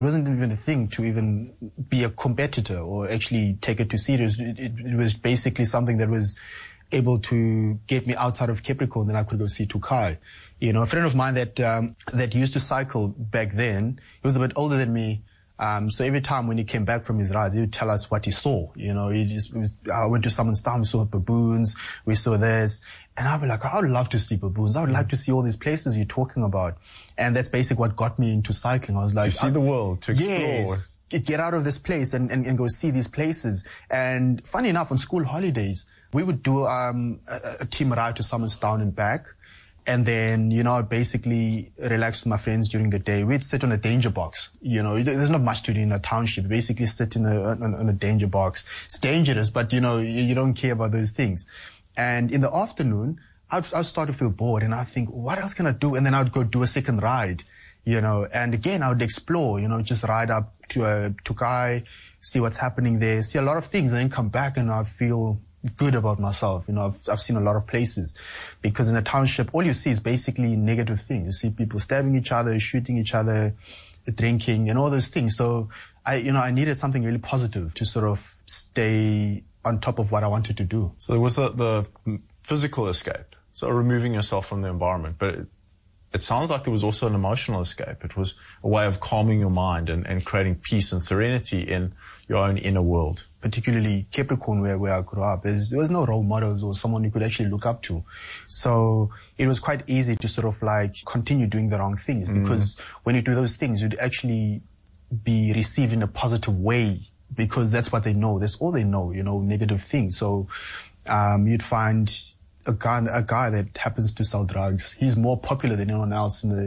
It wasn't even a thing to even be a competitor or actually take it too serious. It was basically something that was able to get me outside of Capricorn, then I could go see Tokai. You know, a friend of mine that used to cycle back then, he was a bit older than me. So every time when he came back from his rides, he would tell us what he saw. You know, I went to someone's town, we saw baboons, we saw this. And I'd be like, I would love to see baboons. I would like to see all these places you're talking about. And that's basically what got me into cycling. I was like, to see the world, to explore. Yes, get out of this place and go see these places. And funny enough, on school holidays, we would do a team ride to someone's town and back. And then, you know, I basically relaxed with my friends during the day. We'd sit on a danger box. You know, there's not much to do in a township. Basically sit on a danger box. It's dangerous, but you know, you don't care about those things. And in the afternoon, I'd start to feel bored and I'd think, what else can I do? And then I'd go do a second ride, you know, and again, I would explore, you know, just ride up to Tokai, see what's happening there, see a lot of things, and then come back and I feel good about myself. You know, I've seen a lot of places, because in the township, all you see is basically negative things. You see people stabbing each other, shooting each other, drinking and all those things. So I needed something really positive to sort of stay on top of what I wanted to do. So there was the physical escape, so removing yourself from the environment, but it sounds like there was also an emotional escape. It was a way of calming your mind and creating peace and serenity in your own inner world. Particularly Capricorn, where I grew up, there was no role models or someone you could actually look up to. So it was quite easy to sort of like continue doing the wrong things, because when you do those things, you'd actually be received in a positive way, because that's what they know. That's all they know, you know, negative things. So you'd find a guy that happens to sell drugs. He's more popular than anyone else in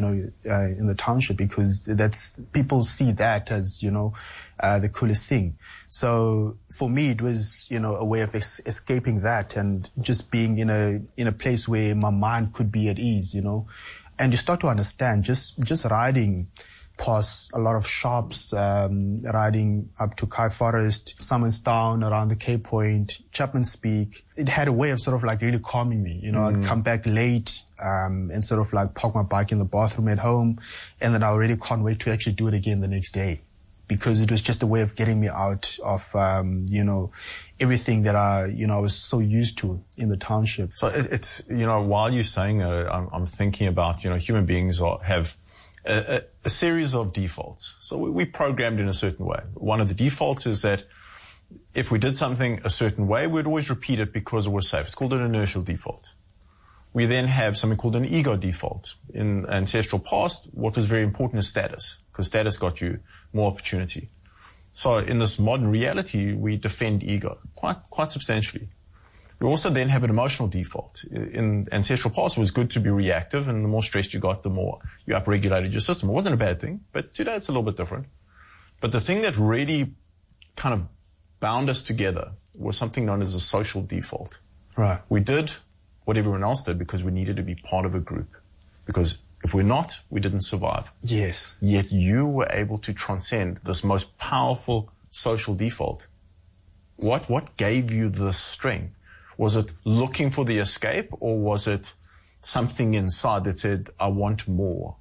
the township, because people see that as, you know, the coolest thing. So for me, it was, you know, a way of escaping that and just being in a place where my mind could be at ease, you know. And you start to understand just riding past a lot of shops, riding up to Kai Forest, Summerstown, around the Cape Point, Chapman's Peak. It had a way of sort of like really calming me. You know, I'd come back late, and sort of like park my bike in the bathroom at home. And then I really can't wait to actually do it again the next day, because it was just a way of getting me out of, you know, everything that I was so used to in the township. So it's, you know, while you're saying that, I'm thinking about, you know, human beings have a series of defaults. So we programmed in a certain way. One of the defaults is that if we did something a certain way, we'd always repeat it because it was safe. It's called an inertial default. We then have something called an ego default. In ancestral past, what was very important is status, because status got you more opportunity. So in this modern reality, we defend ego quite substantially. We also then have an emotional default. In ancestral past, it was good to be reactive, and the more stressed you got, the more you upregulated your system. It wasn't a bad thing, but today it's a little bit different. But the thing that really kind of bound us together was something known as a social default. Right. We did what everyone else did because we needed to be part of a group. Because if we're not, we didn't survive. Yes. Yet you were able to transcend this most powerful social default. What gave you the strength? Was it looking for the escape, or was it something inside that said, I want more?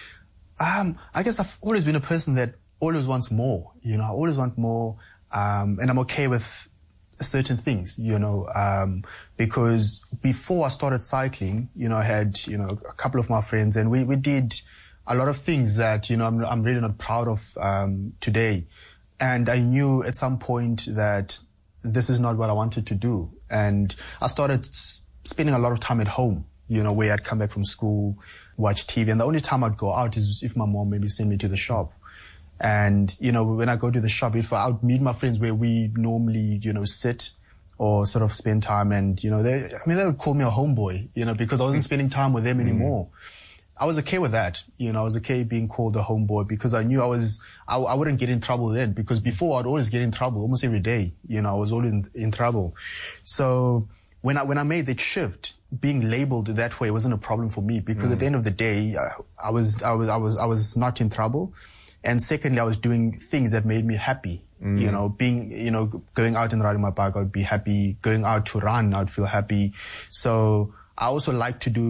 I guess I've always been a person that always wants more. You know, I always want more, and I'm okay with certain things, you know, because before I started cycling, you know, I had, you know, a couple of my friends, and we did a lot of things that, you know, I'm really not proud of today. And I knew at some point that this is not what I wanted to do. And I started spending a lot of time at home, you know, where I'd come back from school, watch TV. And the only time I'd go out is if my mom maybe sent me to the shop. And, you know, when I go to the shop, if I would meet my friends where we normally, you know, sit or sort of spend time, and, you know, they would call me a homeboy, you know, because I wasn't spending time with them anymore. I was okay with that. You know, I was okay being called a homeboy, because I knew I wouldn't get in trouble then, because before I'd always get in trouble almost every day. You know, I was always in trouble. So when I made that shift, being labeled that way wasn't a problem for me, because at the end of the day, I was not in trouble. And secondly, I was doing things that made me happy. You know, going out and riding my bike, I'd be happy. Going out to run, I'd feel happy. So I also like to do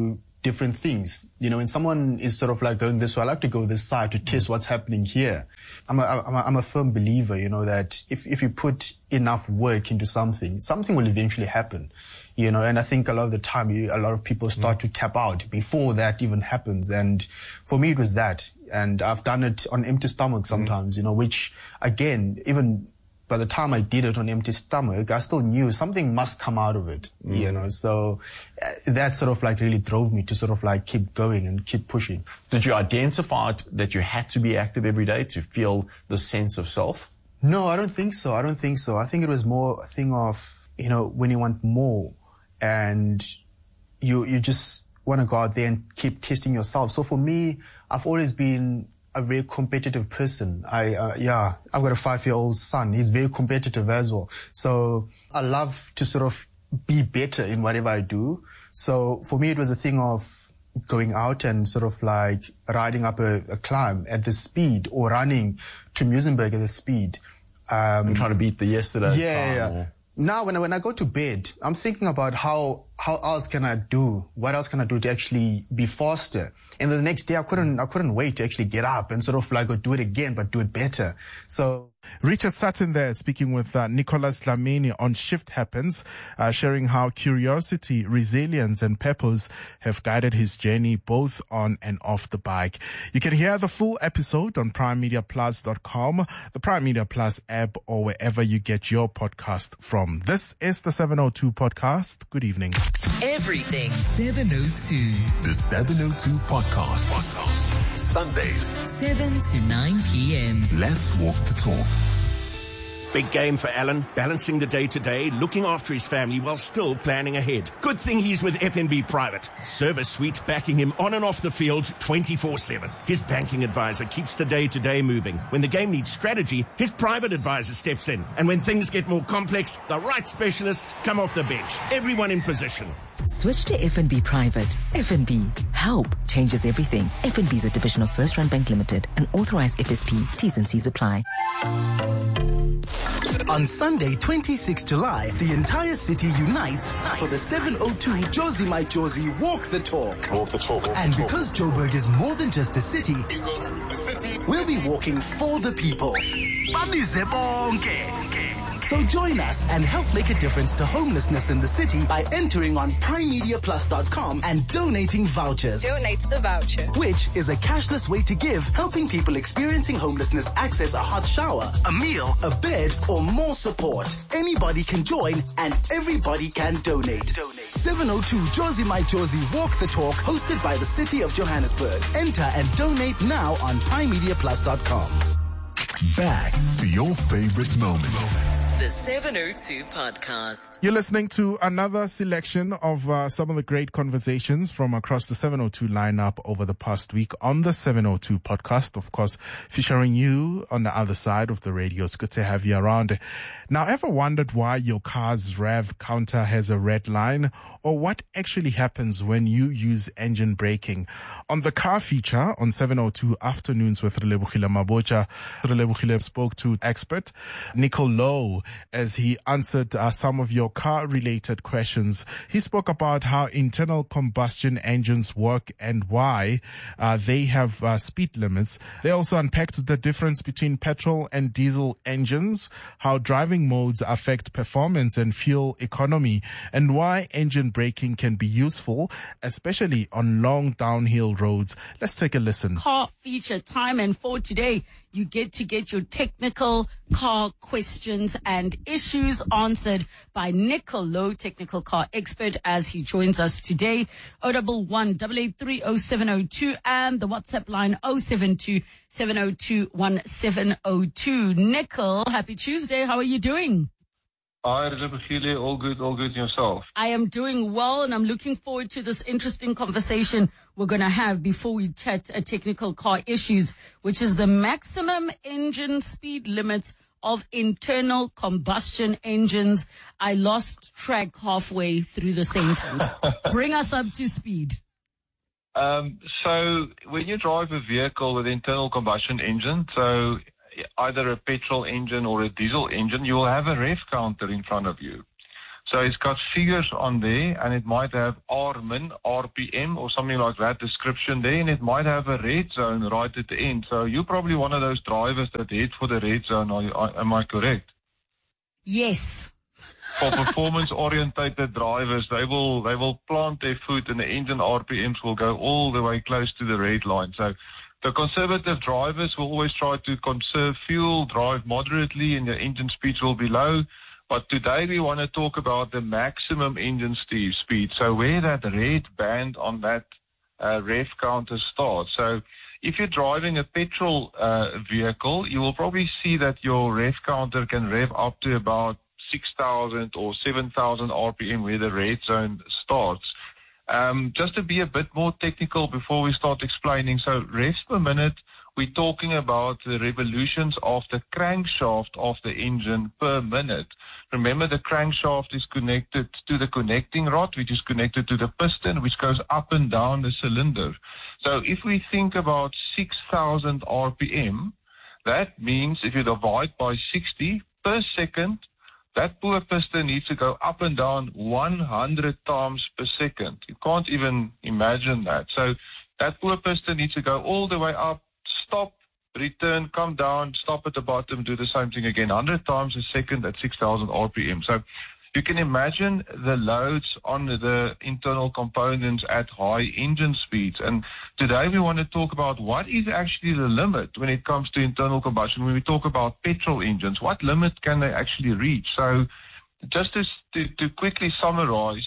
different things. You know, when someone is sort of like going this way, I like to go this side to test what's happening here. I'm a firm believer, you know, that if you put enough work into something will eventually happen. You know, and I think a lot of the time, a lot of people start to tap out before that even happens. And for me, it was that. And I've done it on empty stomach sometimes, you know, which again, even by the time I did it on empty stomach, I still knew something must come out of it, you know. So that sort of like really drove me to sort of like keep going and keep pushing. Did you identify that you had to be active every day to feel the sense of self? No, I don't think so. I think it was more a thing of, you know, when you want more and you just want to go out there and keep testing yourself. So for me, I've always been a very competitive person. I've got a 5-year-old son. He's very competitive as well. So I love to sort of be better in whatever I do. So for me, it was a thing of going out and sort of like riding up a climb at the speed or running to Muizenberg at the speed. And trying to beat the yesterday's time. Or... Now, when I go to bed, I'm thinking about how else can I do? What else can I do to actually be faster? And then the next day, I couldn't wait to actually get up and sort of like go do it again, but do it better. So. Richard Sutton there speaking with Nicholas Dlamini on Shift Happens, sharing how curiosity, resilience and purpose have guided his journey both on and off the bike. You can hear the full episode on primemediaplus.com, the Prime Media Plus app, or wherever you get your podcast from. This is the 702 podcast. Good evening. Everything 702. The 702 podcast. Sundays, 7 to 9 p.m. Let's walk the talk. Big game for Alan, balancing the day-to-day, looking after his family while still planning ahead. Good thing he's with FNB Private. Service suite backing him on and off the field 24/7. His banking advisor keeps the day-to-day moving. When the game needs strategy, his private advisor steps in. And when things get more complex, the right specialists come off the bench. Everyone in position. Switch to FNB Private. FNB. Help changes everything. FNB is a division of First Rand Bank Limited, an authorized FSP. T's and C's apply. On Sunday, 26 July, the entire city unites for the 702 Josie My Josie Walk the Talk. And because Joburg is more than just the city, we'll be walking for the people. So join us and help make a difference to homelessness in the city by entering on primemediaplus.com and donating vouchers. Donate the voucher. Which is a cashless way to give, helping people experiencing homelessness access a hot shower, a meal, a bed, or more support. Anybody can join and everybody can donate. 702 Josie My Josie Walk the Talk, hosted by the City of Johannesburg. Enter and donate now on primemediaplus.com. Back to your favorite moments. The 702 podcast. You're listening to another selection of some of the great conversations from across the 702 lineup over the past week on the 702 podcast. Of course, featuring you on the other side of the radio. It's good to have you around. Now, ever wondered why your car's rev counter has a red line, or what actually happens when you use engine braking? On the car feature on 702 Afternoons with Relebogile Mabotja, Relebogile spoke to expert Nicole Lowe as he answered some of your car-related questions. He spoke about how internal combustion engines work and why they have speed limits. They also unpacked the difference between petrol and diesel engines, how driving modes affect performance and fuel economy, and why engine braking can be useful, especially on long downhill roads. Let's take a listen. Car feature time, and for today, you get your technical car questions and issues answered by Nicole Lowe, technical car expert, as he joins us today. 011-883-0702 and the WhatsApp line 072-702-1702. Nicole, happy Tuesday. How are you doing? Hi, Relebogile. All good yourself. I am doing well, and I'm looking forward to this interesting conversation we're going to have before we chat technical car issues, which is the maximum engine speed limits of internal combustion engines. I lost track halfway through the sentence. Bring us up to speed. So when you drive a vehicle with internal combustion engine, so either a petrol engine or a diesel engine, you will have a rev counter in front of you. So it's got figures on there, and it might have R-min, RPM, or something like that description there, and it might have a red zone right at the end. So you're probably one of those drivers that head for the red zone. Am I correct? Yes. For performance-orientated drivers, they will plant their foot, and the engine RPMs will go all the way close to the red line. So the conservative drivers will always try to conserve fuel, drive moderately, and the engine speeds will be low. But today we want to talk about the maximum engine speed. So where that red band on that rev counter starts. So if you're driving a petrol vehicle, you will probably see that your rev counter can rev up to about 6,000 or 7,000 RPM where the red zone starts. Just to be a bit more technical before we start explaining, so revs per minute, we're talking about the revolutions of the crankshaft of the engine per minute. Remember, the crankshaft is connected to the connecting rod, which is connected to the piston, which goes up and down the cylinder. So if we think about 6,000 RPM, that means if you divide by 60 per second, that poor piston needs to go up and down 100 times per second. You can't even imagine that. So that poor piston needs to go all the way up, stop, return, come down, stop at the bottom, do the same thing again, 100 times a second at 6,000 RPM. So you can imagine the loads on the internal components at high engine speeds. And today we want to talk about what is actually the limit when it comes to internal combustion. When we talk about petrol engines, what limit can they actually reach? So just to quickly summarize,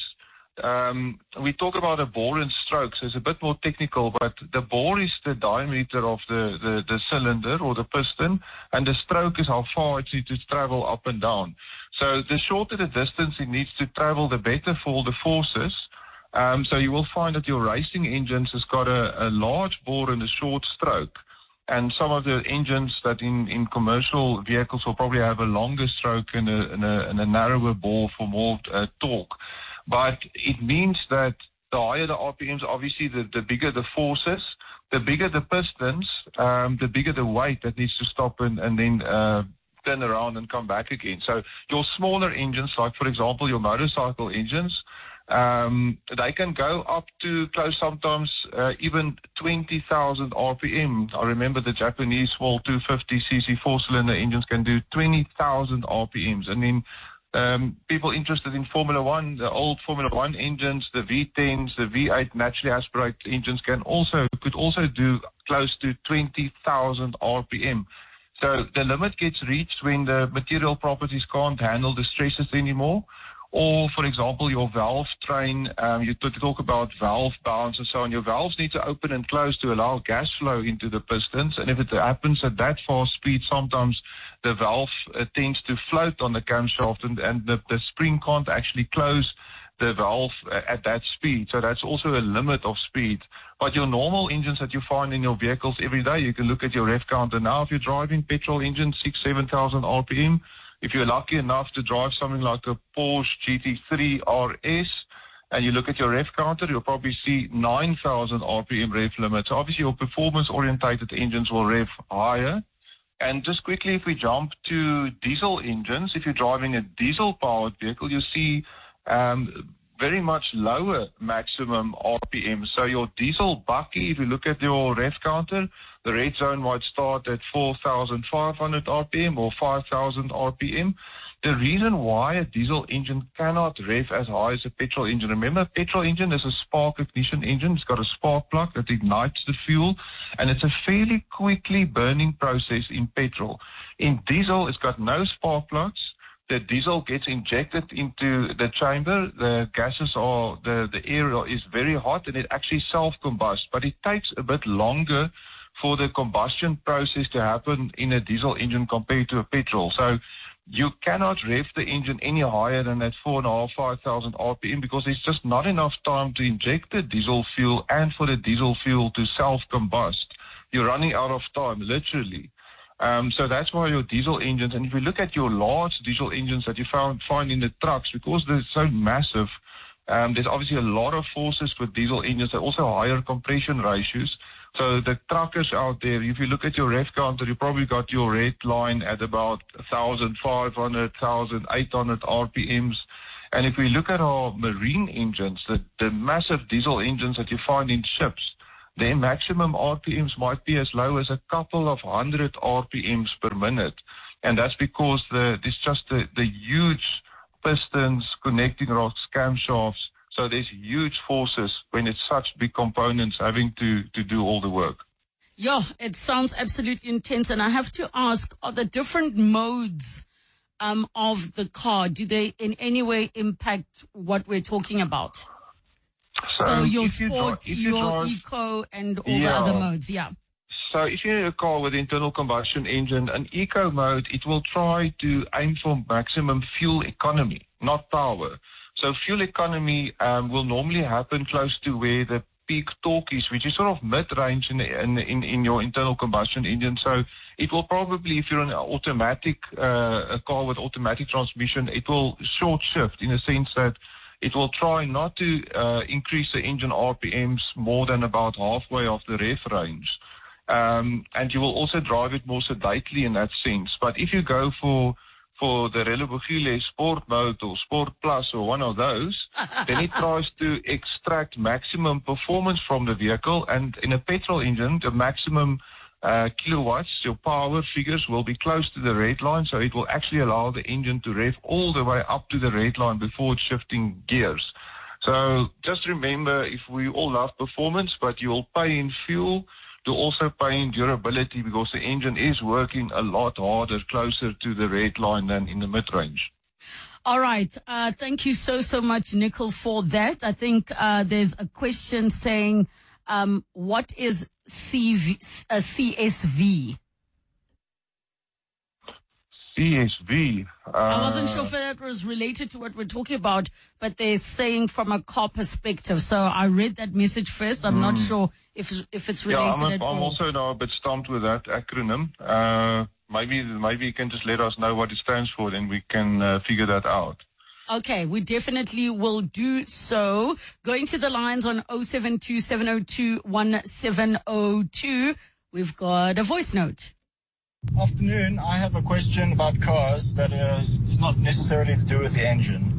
we talk about a bore and stroke, so it's a bit more technical, but the bore is the diameter of the cylinder or the piston, and the stroke is how far it needs to travel up and down. So the shorter the distance it needs to travel, the better for the forces. So you will find that your racing engines has got a large bore and a short stroke. And some of the engines that in commercial vehicles will probably have a longer stroke and a narrower bore for more torque. But it means that the higher the RPMs, obviously the bigger the forces, the bigger the pistons, the bigger the weight that needs to stop and then turn around and come back again. So your smaller engines, like for example your motorcycle engines, they can go up to close sometimes even 20,000 RPM. I remember the Japanese small 250cc four-cylinder engines can do 20,000 RPMs. And then people interested in Formula One, the old Formula One engines, the V10s, the V8 naturally aspirated engines could also do close to 20,000 RPM. So the limit gets reached when the material properties can't handle the stresses anymore. Or, for example, your valve train, you talk about valve bounce and so on. Your valves need to open and close to allow gas flow into the pistons. And if it happens at that fast speed, sometimes the valve tends to float on the camshaft and the spring can't actually close the valve at that speed. So that's also a limit of speed. But your normal engines that you find in your vehicles every day, you can look at your rev counter now. If you're driving petrol engines, 6,000-7,000 RPM. If you're lucky enough to drive something like a Porsche GT3 RS and you look at your rev counter, you'll probably see 9,000 RPM rev limit. So obviously your performance-orientated engines will rev higher. And just quickly, if we jump to diesel engines, if you're driving a diesel-powered vehicle, you see very much lower maximum RPM. So your diesel bucky, if you look at your rev counter, the red zone might start at 4,500 RPM or 5,000 RPM. The reason why a diesel engine cannot rev as high as a petrol engine, remember, a petrol engine is a spark ignition engine. It's got a spark plug that ignites the fuel, and it's a fairly quickly burning process in petrol. In diesel, it's got no spark plugs. The diesel gets injected into the chamber. The gases the air is very hot, and it actually self-combusts. But it takes a bit longer for the combustion process to happen in a diesel engine compared to a petrol. So you cannot rev the engine any higher than that 4,500-5,000 RPM because there's just not enough time to inject the diesel fuel and for the diesel fuel to self-combust. You're running out of time, literally. So that's why your diesel engines, and if you look at your large diesel engines that you find in the trucks, because they're so massive, there's obviously a lot of forces with diesel engines. They're also higher compression ratios. So the truckers out there, if you look at your rev counter, you probably got your red line at about 1,500, 1,800 RPMs. And if we look at our marine engines, the massive diesel engines that you find in ships, their maximum RPMs might be as low as a couple of 100 RPMs per minute. And that's because there's just the huge pistons, connecting rods, camshafts. So there's huge forces when it's such big components having to do all the work. Yeah, it sounds absolutely intense. And I have to ask, are the different modes of the car, do they in any way impact what we're talking about? So your sport, your eco, and all the other modes, yeah. So if you're in a car with internal combustion engine, an eco mode, it will try to aim for maximum fuel economy, not power. So fuel economy will normally happen close to where the peak torque is, which is sort of mid-range in your internal combustion engine. So it will probably, if you're an automatic a car with automatic transmission, it will short shift in the sense that it will try not to increase the engine RPMs more than about halfway of the ref range. And you will also drive it more sedately in that sense. But if you go for the Relebogile Sport Mode or Sport Plus or one of those, then it tries to extract maximum performance from the vehicle. And in a petrol engine, the maximum kilowatts, your power figures will be close to the red line. So it will actually allow the engine to rev all the way up to the red line before it's shifting gears. So just remember, if we all love performance, but you'll pay in fuel, to also pay in durability because the engine is working a lot harder closer to the red line than in the mid-range. All right. Thank you so much, Nicol, for that. I think there's a question saying, what is CSV? CSV. I wasn't sure if that was related to what we're talking about, but they're saying from a car perspective. So I read that message first. I'm not sure if it's related at all. I'm also now a bit stumped with that acronym. Maybe you can just let us know what it stands for, then we can figure that out. Okay, we definitely will do so. Going to the lines on 072-702-1702. We've got a voice note. Afternoon. I have a question about cars that is not necessarily to do with the engine.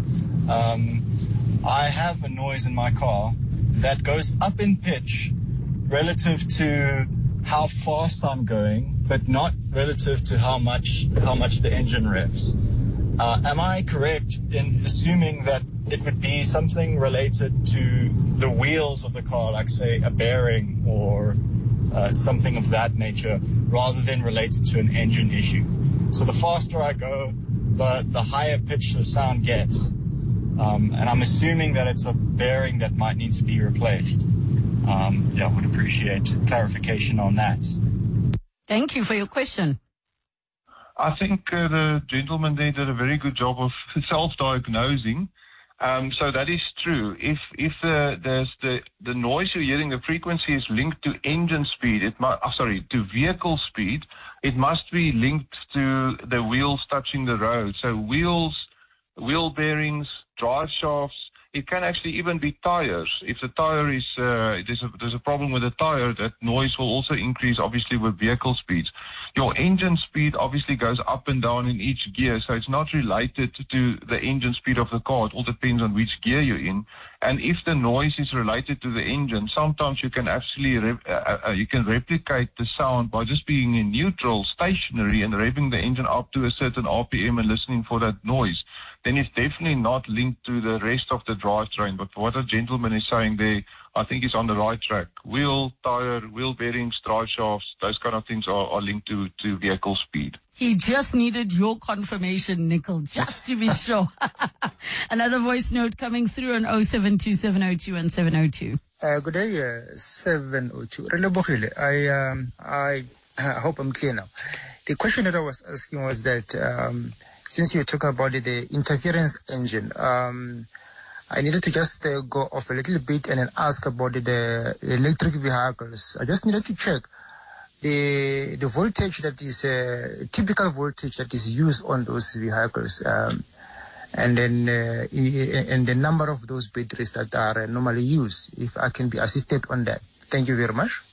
I have a noise in my car that goes up in pitch relative to how fast I'm going, but not relative to how much the engine revs. Am I correct in assuming that it would be something related to the wheels of the car, like say a bearing or something of that nature, rather than related to an engine issue? So the faster I go, the higher pitch the sound gets. And I'm assuming that it's a bearing that might need to be replaced. I would appreciate clarification on that. Thank you for your question. I think the gentleman there did a very good job of self-diagnosing. So that is true. If the noise you're hearing, the frequency is linked to engine speed, to vehicle speed, it must be linked to the wheels touching the road. So wheels, wheel bearings, drive shafts. It can actually even be tires. If the tire is there's a problem with the tire, that noise will also increase, obviously, with vehicle speeds. Your engine speed obviously goes up and down in each gear, so it's not related to the engine speed of the car. It all depends on which gear you're in. And if the noise is related to the engine, sometimes you can actually you can replicate the sound by just being in neutral, stationary, and revving the engine up to a certain RPM and listening for that noise. Then it's definitely not linked to the rest of the drivetrain. But what the gentleman is saying there, I think he's on the right track. Wheel, tire, wheel bearings, drive shafts, those kind of things are linked to vehicle speed. He just needed your confirmation, Nicol, just to be sure. Another voice note coming through on 072-702-1702. Good day, 702. Relebogile, I hope I'm clear now. The question that I was asking was that since you talk about the interference engine, I needed to just go off a little bit and then ask about the electric vehicles. I just needed to check the voltage that is typical voltage that is used on those vehicles, and then and the number of those batteries that are normally used. If I can be assisted on that, thank you very much.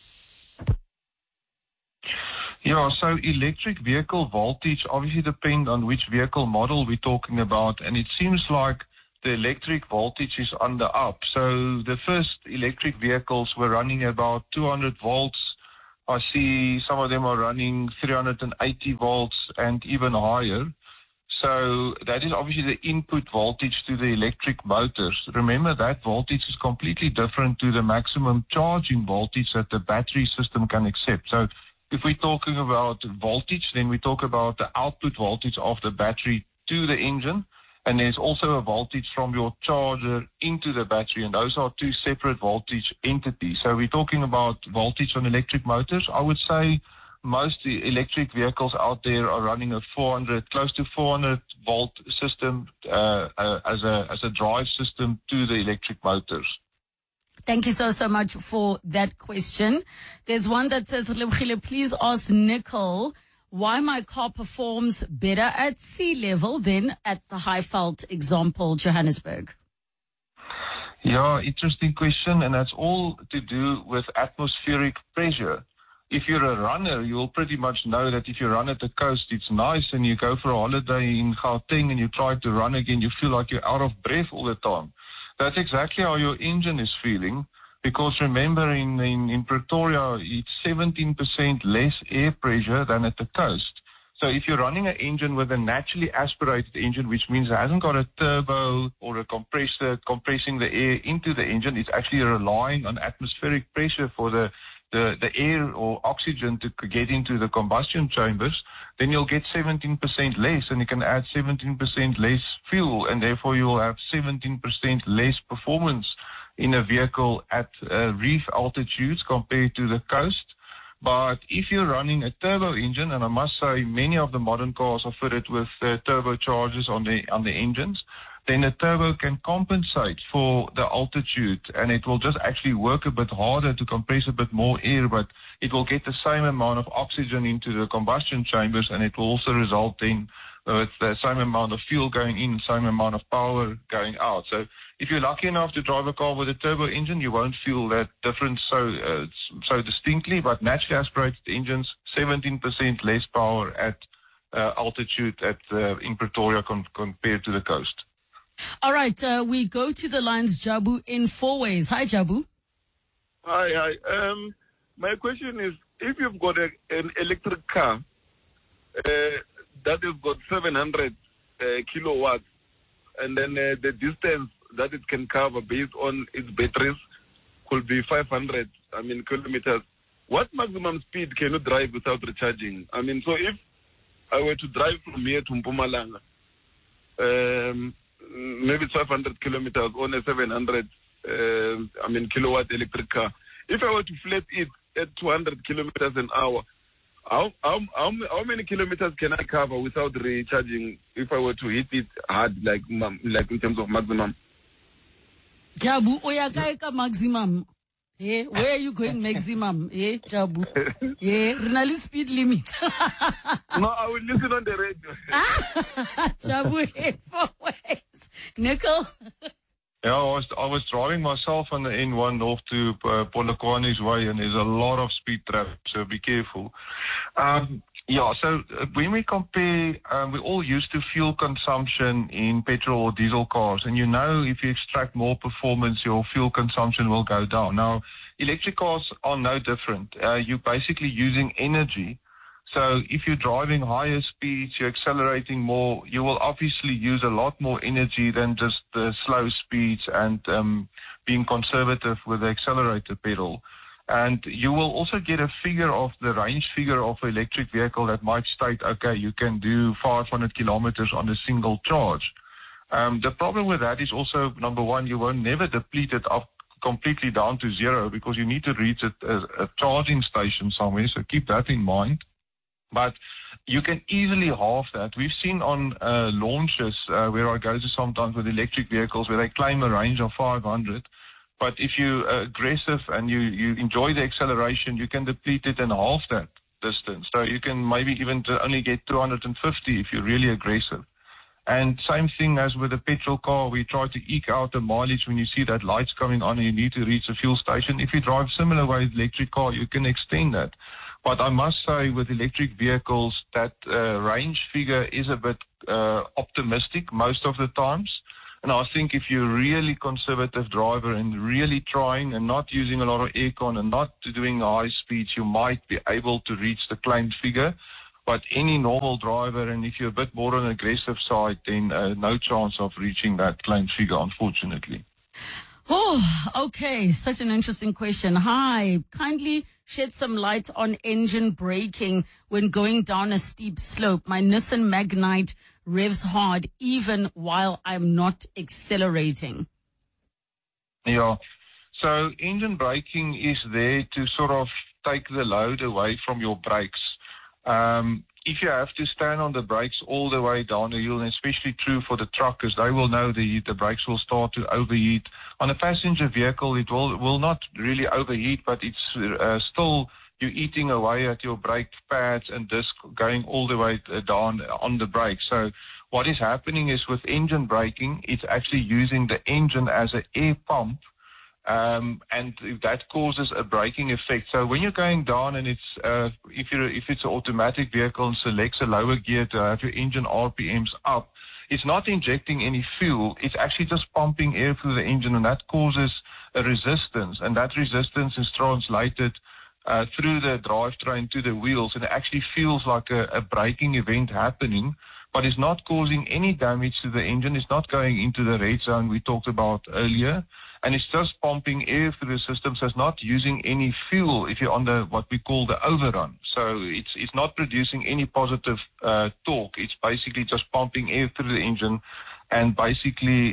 Yeah, so electric vehicle voltage obviously depends on which vehicle model we're talking about, and it seems like the electric voltage is on the up. So the first electric vehicles were running about 200 volts. I see some of them are running 380 volts and even higher. So that is obviously the input voltage to the electric motors. Remember, that voltage is completely different to the maximum charging voltage that the battery system can accept. So if we're talking about voltage, then we talk about the output voltage of the battery to the engine. And there's also a voltage from your charger into the battery, and those are two separate voltage entities. So we're talking about voltage on electric motors. I would say most electric vehicles out there are running a close to 400 volt system as a drive system to the electric motors. Thank you so much for that question. There's one that says, please ask Nicole why my car performs better at sea level than at the Highveld example, Johannesburg. Yeah, interesting question, and that's all to do with atmospheric pressure. If you're a runner, you'll pretty much know that if you run at the coast, it's nice, and you go for a holiday in Gauteng and you try to run again, you feel like you're out of breath all the time. That's exactly how your engine is feeling, because remember in Pretoria, it's 17% less air pressure than at the coast. So if you're running an engine with a naturally aspirated engine, which means it hasn't got a turbo or a compressor compressing the air into the engine, it's actually relying on atmospheric pressure for the air or oxygen to get into the combustion chambers, then you'll get 17% less, and you can add 17% less fuel, and therefore you'll have 17% less performance in a vehicle at reef altitudes compared to the coast. But if you're running a turbo engine, and I must say many of the modern cars are fitted with turbochargers on the engines, then the turbo can compensate for the altitude, and it will just actually work a bit harder to compress a bit more air, but it will get the same amount of oxygen into the combustion chambers, and it will also result in with the same amount of fuel going in, same amount of power going out. So if you're lucky enough to drive a car with a turbo engine, you won't feel that difference so distinctly, but naturally aspirated engines, 17% less power at altitude in Pretoria compared to the coast. All right, we go to the lines, Jabu, in four ways. Hi, Jabu. Hi. My question is, if you've got an electric car that has got 700 kilowatts, and then the distance that it can cover based on its batteries could be 500 kilometers, what maximum speed can you drive without recharging? So if I were to drive from here to Mpumalanga, maybe 500 kilometers on a 700 kilowatt electric car. If I were to flip it at 200 kilometers an hour, how many kilometers can I cover without recharging if I were to hit it hard, like in terms of maximum? Jabu, oyakaika maximum. Where are you going maximum? Jabu. Renali speed limit. No, I will listen on the radio. Jabu, 4 ways. Nicole? Yeah, I was driving myself on the N1 north to Polokwane's way, and there's a lot of speed traffic, so be careful. So when we compare, we're all used to fuel consumption in petrol or diesel cars, and if you extract more performance, your fuel consumption will go down. Now, electric cars are no different. You're basically using energy. So if you're driving higher speeds, you're accelerating more, you will obviously use a lot more energy than just the slow speeds and being conservative with the accelerator pedal. And you will also get a range figure of an electric vehicle that might state, okay, you can do 500 kilometers on a single charge. The problem with that is also, number one, you will never deplete it up completely down to zero because you need to reach a charging station somewhere, so keep that in mind. But you can easily halve that. We've seen on launches where I go to sometimes with electric vehicles where they claim a range of 500. But if you're aggressive and you enjoy the acceleration, you can deplete it and halve that distance. So you can maybe even only get 250 if you're really aggressive. And same thing as with a petrol car, we try to eke out the mileage when you see that lights coming on and you need to reach a fuel station. If you drive similar way with electric car, you can extend that. But I must say with electric vehicles that range figure is a bit optimistic most of the times. And I think if you're a really conservative driver and really trying and not using a lot of aircon and not doing high speeds, you might be able to reach the claimed figure. But any normal driver, and if you're a bit more on the aggressive side, then no chance of reaching that claimed figure, unfortunately. Oh, okay. Such an interesting question. Hi. Kindly shed some light on engine braking when going down a steep slope. My Nissan Magnite revs hard even while I'm not accelerating. Yeah. So engine braking is there to sort of take the load away from your brakes. If you have to stand on the brakes all the way down the hill, and especially true for the truckers, they will know the brakes will start to overheat. On a passenger vehicle, it will not really overheat, but it's still you're eating away at your brake pads and disc going all the way down on the brake. So what is happening is with engine braking, it's actually using the engine as an air pump. And that causes a braking effect. So when you're going down and it's if it's an automatic vehicle and selects a lower gear to have your engine RPMs up, it's not injecting any fuel. It's actually just pumping air through the engine, and that causes a resistance. And that resistance is translated through the drivetrain to the wheels, and it actually feels like a braking event happening, but it's not causing any damage to the engine. It's not going into the red zone we talked about earlier. And it's just pumping air through the system, so it's not using any fuel if you're on what we call the overrun. So it's not producing any positive torque. It's basically just pumping air through the engine and basically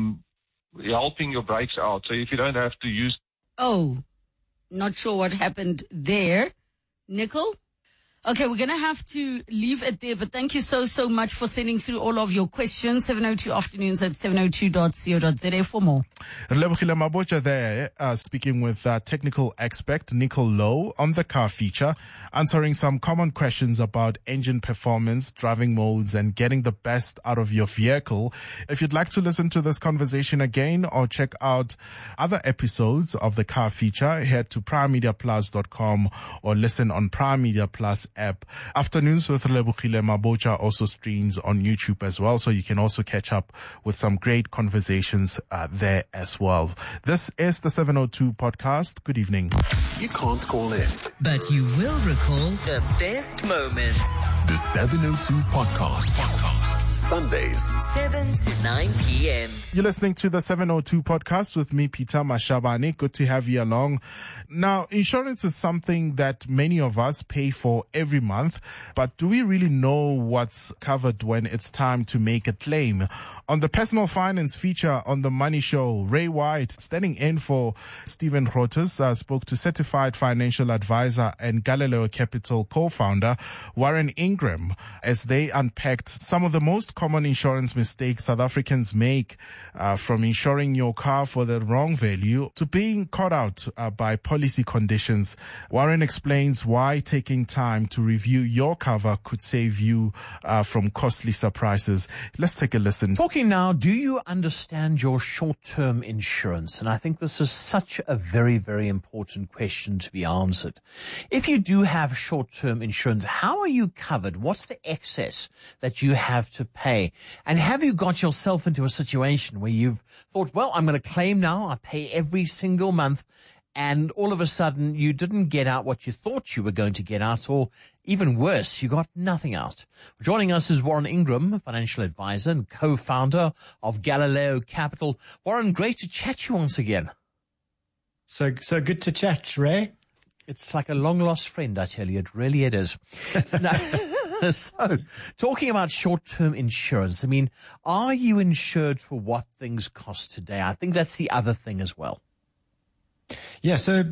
helping your brakes out. So if you don't have to use... Oh, not sure what happened there. Nicole? Okay, we're going to have to leave it there, but thank you so much for sending through all of your questions. 702 afternoons at 702.co.za for more. Relebogile Mabotja there, speaking with technical expert Nicole Lowe on the car feature, answering some common questions about engine performance, driving modes, and getting the best out of your vehicle. If you'd like to listen to this conversation again or check out other episodes of the car feature, head to primemediaplus.com or listen on Prime Media Plus app. Afternoons with Relebogile Mabotja also streams on YouTube as well, so you can also catch up with some great conversations there as well. This is the 702 podcast. Good evening. You can't call in, but you will recall the best moments. The 702 podcast. Sundays, 7 to 9 p.m. You're listening to the 702 podcast with me, Peter Mashabane. Good to have you along. Now, insurance is something that many of us pay for every month, but do we really know what's covered when it's time to make a claim? On the personal finance feature on The Money Show, Ray White, standing in for Stephen Grootes, spoke to certified financial advisor and Galileo Capital co-founder Warren Ingram as they unpacked some of the most common insurance mistakes South Africans make, from insuring your car for the wrong value to being caught out by policy conditions. Warren explains why taking time to review your cover could save you from costly surprises. Let's take a listen. Talking now, do you understand your short-term insurance? And I think this is such a very, very important question to be answered. If you do have short-term insurance, how are you covered? What's the excess that you have to pay? And have you got yourself into a situation where you've thought, well, I'm going to claim now, I pay every single month, and all of a sudden you didn't get out what you thought you were going to get out, or even worse, you got nothing out? Joining us is Warren Ingram, financial advisor and co-founder of Galileo Capital. Warren, great to chat to you once again. So good to chat, Ray. It's like a long-lost friend, I tell you. It is. So, talking about short-term insurance, I mean, are you insured for what things cost today? I think that's the other thing as well. Yeah, so,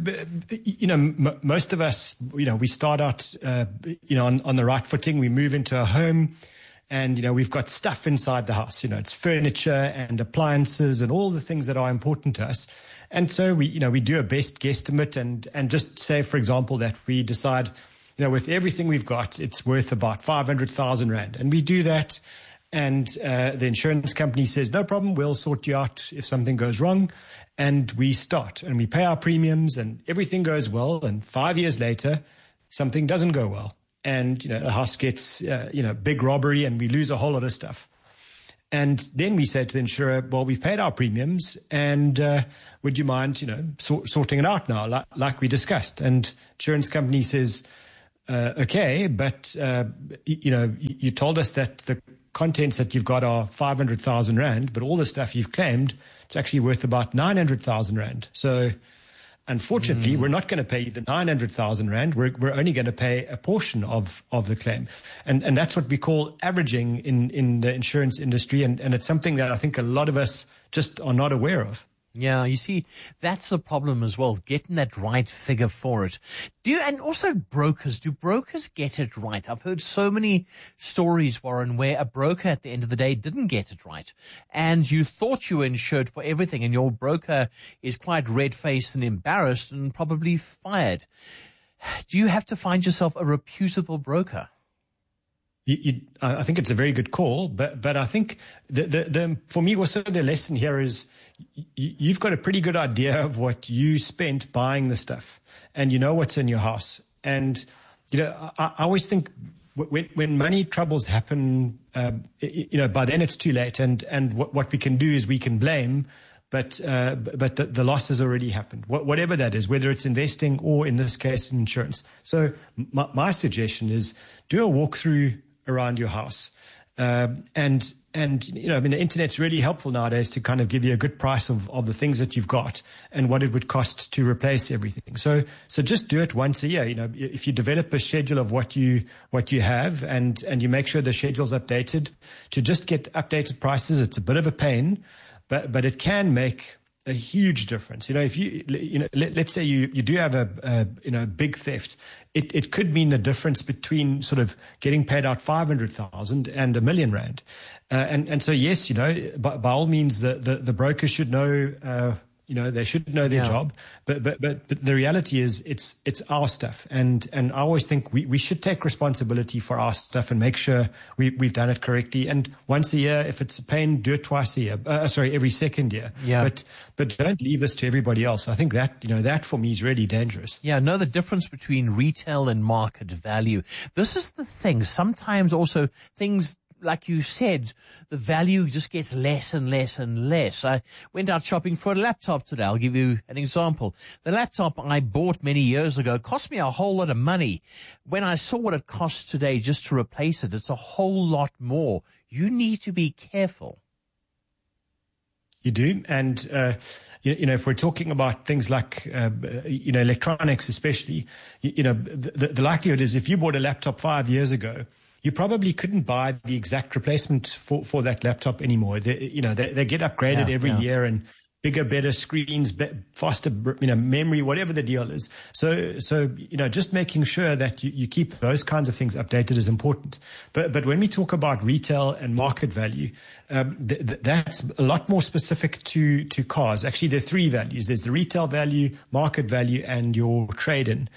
most of us, we start out, on the right footing. We move into a home and, we've got stuff inside the house. It's furniture and appliances and all the things that are important to us. And so we do a best guesstimate and just say, for example, that we decide, with everything we've got, it's worth about 500,000 Rand. And we do that. And the insurance company says, no problem, we'll sort you out if something goes wrong. And we start and we pay our premiums and everything goes well. And 5 years later, something doesn't go well. And, the house gets, big robbery and we lose a whole lot of stuff. And then we say to the insurer, well, we've paid our premiums, and would you mind, sorting it out now, like we discussed? And insurance company says, okay, but, you told us that the contents that you've got are 500,000 Rand, but all the stuff you've claimed, it's actually worth about 900,000 Rand. So unfortunately, we're not going to pay you the 900,000 Rand. We're only going to pay a portion of the claim. And that's what we call averaging in the insurance industry. And it's something that I think a lot of us just are not aware of. Yeah, you see, that's the problem as well, getting that right figure for it. And also brokers, do brokers get it right? I've heard so many stories, Warren, where a broker at the end of the day didn't get it right. And you thought you were insured for everything, and your broker is quite red-faced and embarrassed and probably fired. Do you have to find yourself a reputable broker? I think it's a very good call, but I think for me also the lesson here is you've got a pretty good idea of what you spent buying the stuff, and you know what's in your house. And I always think when money troubles happen, by then it's too late. And what we can do is we can blame, but the loss has already happened. Whatever that is, whether it's investing or in this case insurance. So my suggestion is do a walkthrough around your house. The internet's really helpful nowadays to kind of give you a good price of the things that you've got and what it would cost to replace everything. So just do it once a year. If you develop a schedule of what you have and you make sure the schedule's updated, to just get updated prices, it's a bit of a pain, but it can make a huge difference. If let's say you do have a big theft, it could mean the difference between sort of getting paid out 500,000 and R1 million. And so yes, by all means, the broker should know. They should know their job, but the reality is it's our stuff, and I always think we should take responsibility for our stuff and make sure we've done it correctly. And once a year, if it's a pain, do it twice a year. Every second year. Yeah. But don't leave this to everybody else. I think that for me is really dangerous. Yeah, know the difference between retail and market value. This is the thing. Sometimes also things, like you said, the value just gets less and less and less. I went out shopping for a laptop today. I'll give you an example. The laptop I bought many years ago cost me a whole lot of money. When I saw what it costs today just to replace it, it's a whole lot more. You need to be careful. You do. And, if we're talking about things like, electronics especially, the likelihood is if you bought a laptop 5 years ago, you probably couldn't buy the exact replacement for that laptop anymore. They get upgraded every year, and bigger, better screens, faster, memory, whatever the deal is. So just making sure that you keep those kinds of things updated is important. But when we talk about retail and market value, that's a lot more specific to cars. Actually, there are three values. There's the retail value, market value, and your trade-in.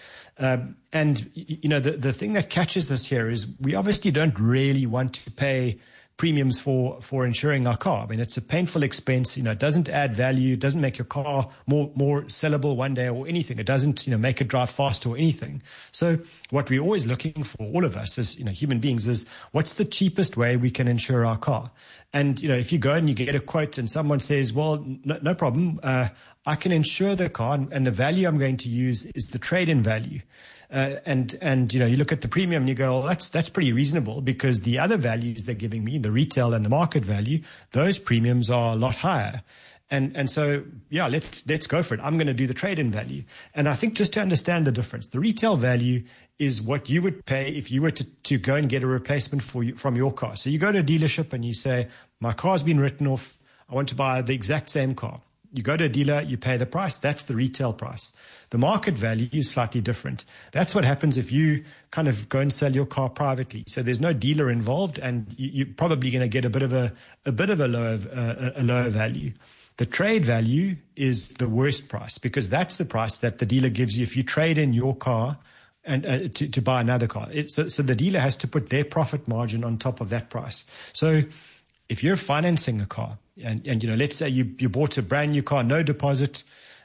The thing that catches us here is we obviously don't really want to pay premiums for insuring our car. I mean, it's a painful expense. It doesn't add value. It doesn't make your car more sellable one day or anything. It doesn't, make it drive faster or anything. So what we're always looking for, all of us as, human beings, is what's the cheapest way we can insure our car? And, if you go and you get a quote and someone says, well, no problem. I can insure the car, and the value I'm going to use is the trade-in value. You look at the premium and you go, well, that's pretty reasonable, because the other values they're giving me, the retail and the market value, those premiums are a lot higher. And so, yeah, let's go for it. I'm going to do the trade-in value. And I think just to understand the difference, the retail value is what you would pay if you were to go and get a replacement from your car. So you go to a dealership and you say, my car's been written off. I want to buy the exact same car. You go to a dealer, you pay the price. That's the retail price. The market value is slightly different. That's what happens if you kind of go and sell your car privately. So there's no dealer involved, and you're probably going to get a bit of a lower value. The trade value is the worst price, because that's the price that the dealer gives you if you trade in your car and to buy another car. So the dealer has to put their profit margin on top of that price. So if you're financing a car, and let's say you bought a brand new car, no deposit,